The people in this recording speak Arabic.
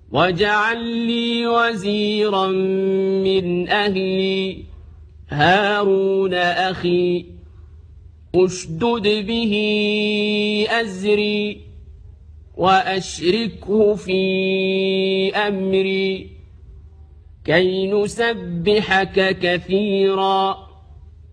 واجعل لي وزيرا من أهلي هارون أخي اشدد به أزري وأشركه في أمري كي نسبحك كثيرا